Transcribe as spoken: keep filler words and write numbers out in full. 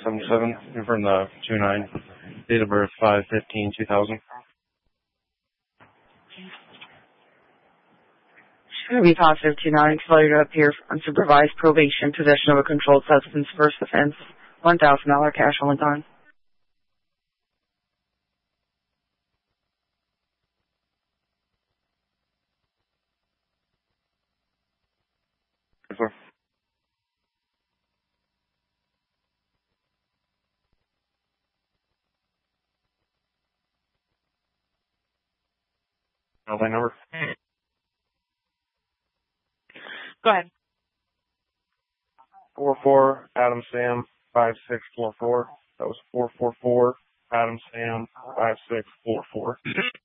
seventy-seven. Confirm the two nine. Date of birth five fifteen two thousand. Going to be positive two nine. Failure to appear for unsupervised probation. Possession of a controlled substance. First offense. one thousand dollars cash only gone. Sir. Line number. Go ahead. Four four Adam Sam five six four four. That was four four four Adam Sam five six four four.